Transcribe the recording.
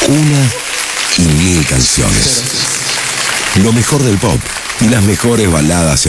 Una y mil canciones. Lo mejor del pop y las mejores baladas en